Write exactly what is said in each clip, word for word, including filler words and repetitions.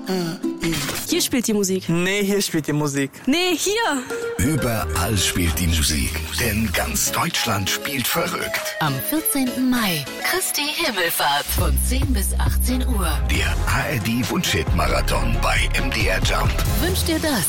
Hier spielt die Musik. Nee, hier spielt die Musik. Nee, hier. Überall spielt die Musik, denn ganz Deutschland spielt verrückt. Am vierzehnten Mai, Christi Himmelfahrt von zehn bis achtzehn Uhr. Der A R D Wunschhit-Marathon bei M D R Jump. Wünsch dir das?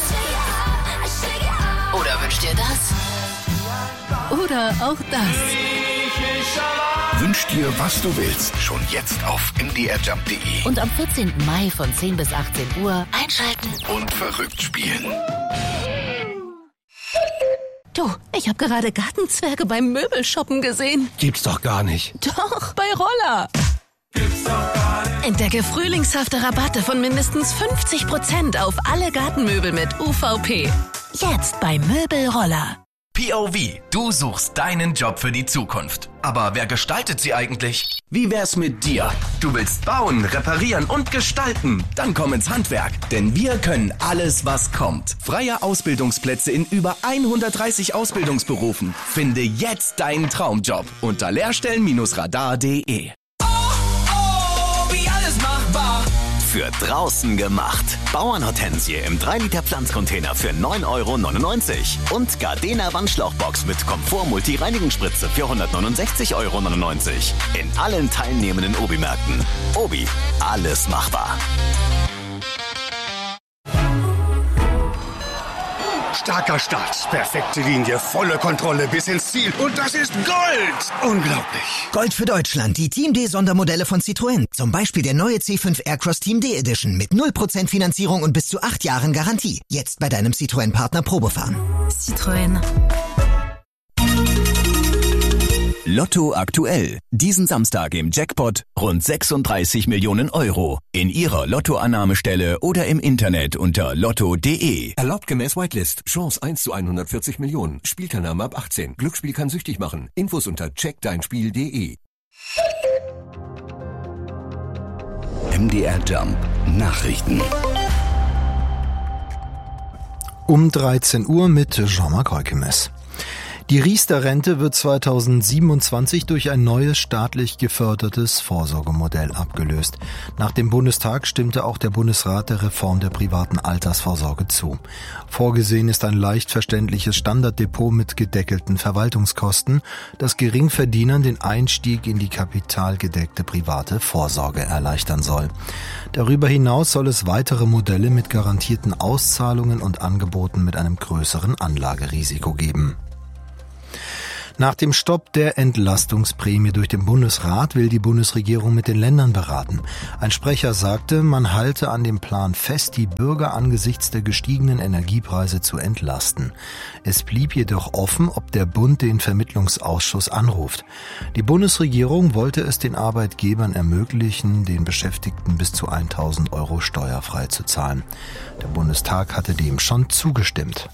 Oder wünsch dir das? Oder auch das? Wünsch dir, was du willst, schon jetzt auf m d r jump punkt d e. Und am vierzehnten Mai von zehn bis achtzehn Uhr einschalten und verrückt spielen. Du, ich habe gerade Gartenzwerge beim Möbelshoppen gesehen. Gibt's doch gar nicht. Doch, bei Roller. Gibt's doch gar nicht. Entdecke frühlingshafte Rabatte von mindestens fünfzig Prozent auf alle Gartenmöbel mit U V P. Jetzt bei Möbelroller. P O V, du suchst deinen Job für die Zukunft. Aber wer gestaltet sie eigentlich? Wie wär's mit dir? Du willst bauen, reparieren und gestalten? Dann komm ins Handwerk, denn wir können alles, was kommt. Freie Ausbildungsplätze in über hundertdreißig Ausbildungsberufen. Finde jetzt deinen Traumjob unter lehrstellen radar punkt de. Oh, oh, wie alles machbar. Für draußen gemacht. Bauernhortensie im drei Liter Pflanzcontainer für neun Euro neunundneunzig. Und Gardena Wandschlauchbox mit Komfort Multi-Reinigungsspritze für hundertneunundsechzig Euro neunundneunzig. In allen teilnehmenden Obi-Märkten. Obi, alles machbar. Starker Start, perfekte Linie, volle Kontrolle bis ins Ziel. Und das ist Gold! Unglaublich. Gold für Deutschland, die Team D-Sondermodelle von Citroën. Zum Beispiel der neue C fünf Aircross Team D Edition mit null Prozent Finanzierung und bis zu acht Jahren Garantie. Jetzt bei deinem Citroën-Partner Probefahren. Citroën. Lotto aktuell. Diesen Samstag im Jackpot rund sechsunddreißig Millionen Euro. In Ihrer Lottoannahmestelle oder im Internet unter lotto punkt de. Erlaubt gemäß Whitelist. Chance eins zu hundertvierzig Millionen. Spielteilnahme ab achtzehn. Glücksspiel kann süchtig machen. Infos unter check dein spiel punkt de. M D R Jump Nachrichten. Um dreizehn Uhr mit Jean-Marc Heukemes. Die Riester-Rente wird zweitausendsiebenundzwanzig durch ein neues staatlich gefördertes Vorsorgemodell abgelöst. Nach dem Bundestag stimmte auch der Bundesrat der Reform der privaten Altersvorsorge zu. Vorgesehen ist ein leicht verständliches Standarddepot mit gedeckelten Verwaltungskosten, das Geringverdienern den Einstieg in die kapitalgedeckte private Vorsorge erleichtern soll. Darüber hinaus soll es weitere Modelle mit garantierten Auszahlungen und Angeboten mit einem größeren Anlagerisiko geben. Nach dem Stopp der Entlastungsprämie durch den Bundesrat will die Bundesregierung mit den Ländern beraten. Ein Sprecher sagte, man halte an dem Plan fest, die Bürger angesichts der gestiegenen Energiepreise zu entlasten. Es blieb jedoch offen, ob der Bund den Vermittlungsausschuss anruft. Die Bundesregierung wollte es den Arbeitgebern ermöglichen, den Beschäftigten bis zu tausend Euro steuerfrei zu zahlen. Der Bundestag hatte dem schon zugestimmt.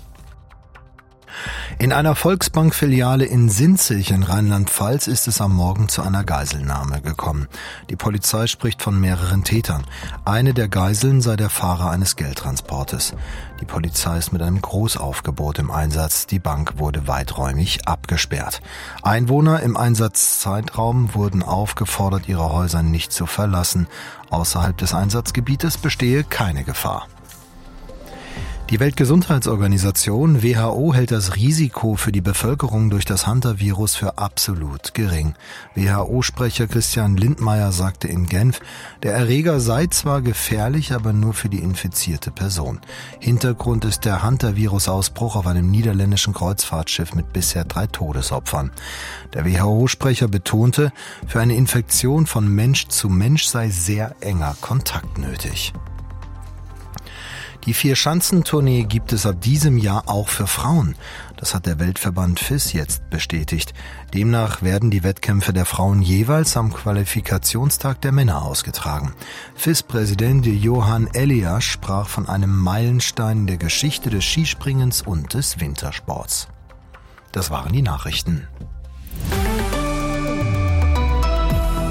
In einer Volksbank-Filiale in Sinzig in Rheinland-Pfalz ist es am Morgen zu einer Geiselnahme gekommen. Die Polizei spricht von mehreren Tätern. Eine der Geiseln sei der Fahrer eines Geldtransportes. Die Polizei ist mit einem Großaufgebot im Einsatz. Die Bank wurde weiträumig abgesperrt. Einwohner im Einsatzzeitraum wurden aufgefordert, ihre Häuser nicht zu verlassen. Außerhalb des Einsatzgebietes bestehe keine Gefahr. Die Weltgesundheitsorganisation W H O hält das Risiko für die Bevölkerung durch das Hantavirus für absolut gering. W H O-Sprecher Christian Lindmeier sagte in Genf, der Erreger sei zwar gefährlich, aber nur für die infizierte Person. Hintergrund ist der Hantavirus-Ausbruch auf einem niederländischen Kreuzfahrtschiff mit bisher drei Todesopfern. Der W H O-Sprecher betonte, für eine Infektion von Mensch zu Mensch sei sehr enger Kontakt nötig. Die Vier-Schanzentournee gibt es ab diesem Jahr auch für Frauen. Das hat der Weltverband F I S jetzt bestätigt. Demnach werden die Wettkämpfe der Frauen jeweils am Qualifikationstag der Männer ausgetragen. F I S-Präsident Johann Elias sprach von einem Meilenstein in der Geschichte des Skispringens und des Wintersports. Das waren die Nachrichten.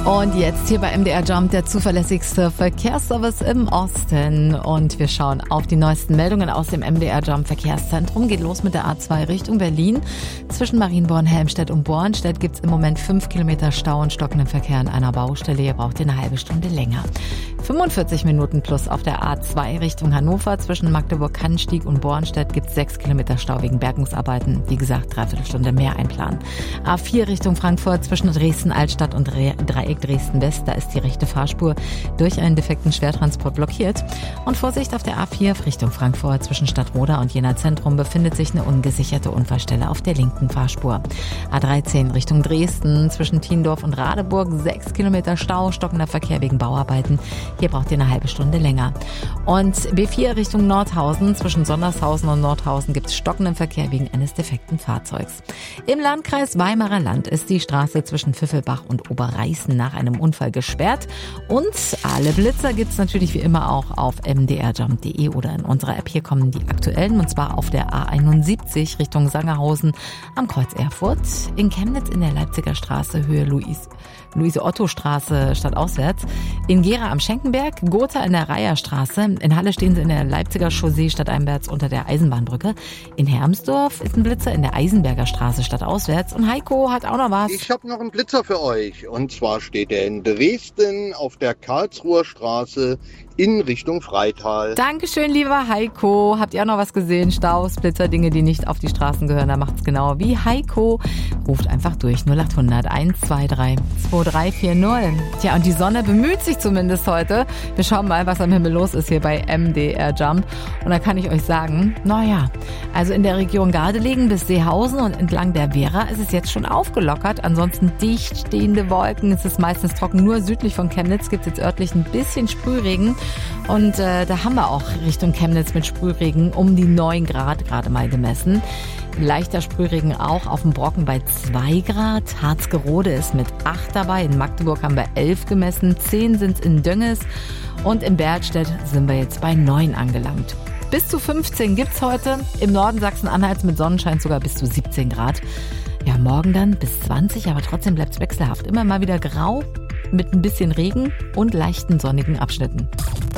Und jetzt hier bei M D R Jump der zuverlässigste Verkehrsservice im Osten. Und wir schauen auf die neuesten Meldungen aus dem M D R Jump Verkehrszentrum. Geht los mit der A zwei Richtung Berlin. Zwischen Marienborn, Helmstedt und Bornstedt gibt es im Moment fünf Kilometer Stau und stockenden Verkehr an einer Baustelle. Ihr braucht eine halbe Stunde länger. fünfundvierzig Minuten plus auf der A zwei Richtung Hannover. Zwischen Magdeburg-Cannstatt und Bornstedt gibt es sechs Kilometer Stau wegen Bergungsarbeiten. Wie gesagt, dreiviertel Stunde mehr einplanen. A vier Richtung Frankfurt zwischen Dresden-Altstadt und Dreieck Dresden-West. Da ist die rechte Fahrspur durch einen defekten Schwertransport blockiert. Und Vorsicht auf der A vier Richtung Frankfurt zwischen Stadtroda und Jena Zentrum befindet sich eine ungesicherte Unfallstelle auf der linken Fahrspur. A dreizehn Richtung Dresden zwischen Tiendorf und Radeburg sechs Kilometer Stau, stockender Verkehr wegen Bauarbeiten. Hier braucht ihr eine halbe Stunde länger. Und B vier Richtung Nordhausen zwischen Sondershausen und Nordhausen gibt es stockenden Verkehr wegen eines defekten Fahrzeugs. Im Landkreis Weimarer Land ist die Straße zwischen Pfiffelbach und Oberreißen nach einem Unfall gesperrt. Und alle Blitzer gibt's natürlich wie immer auch auf m d r jump punkt d e oder in unserer App. Hier kommen die aktuellen, und zwar auf der A einundsiebzig Richtung Sangerhausen am Kreuz Erfurt, in Chemnitz in der Leipziger Straße Höhe Luis, Luise-Otto-Straße stadtauswärts, in Gera am Schenkenberg, Gotha in der Reiherstraße, in Halle stehen sie in der Leipziger Chaussee stadteinwärts unter der Eisenbahnbrücke, in Hermsdorf ist ein Blitzer in der Eisenberger Straße stadtauswärts und Heiko hat auch noch was. Ich habe noch einen Blitzer für euch, und zwar steht er in Dresden auf der Karlsruher Straße in Richtung Freital. Dankeschön, lieber Heiko. Habt ihr auch noch was gesehen? Staus, Blitzer, Dinge, die nicht auf die Straßen gehören, da macht's genau wie Heiko. Ruft einfach durch null acht hundert eins zwei drei zwei drei vier null. Tja, und die Sonne bemüht sich zumindest heute. Wir schauen mal, was am Himmel los ist hier bei M D R Jump. Und da kann ich euch sagen, naja, also in der Region Gardelegen bis Seehausen und entlang der Wehra ist es jetzt schon aufgelockert. Ansonsten dicht stehende Wolken. Es ist meistens trocken. Nur südlich von Chemnitz gibt es jetzt örtlich ein bisschen Sprühregen. Und äh, da haben wir auch Richtung Chemnitz mit Sprühregen um die neun Grad gerade mal gemessen. Leichter Sprühregen auch auf dem Brocken bei zwei Grad. Harzgerode ist mit acht dabei. In Magdeburg haben wir elf gemessen. zehn sind es in Dönges. Und in Bergstedt sind wir jetzt bei neun angelangt. Bis zu fünfzehn gibt's heute. Im Norden Sachsen-Anhalts mit Sonnenschein sogar bis zu siebzehn Grad. Ja, morgen dann bis zwanzig, aber trotzdem bleibt's wechselhaft. Immer mal wieder grau mit ein bisschen Regen und leichten sonnigen Abschnitten.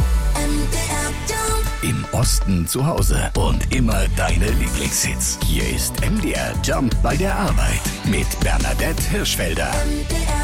Im Osten zu Hause und immer deine Lieblingshits. Hier ist M D R Jump bei der Arbeit mit Bernadette Hirschfelder.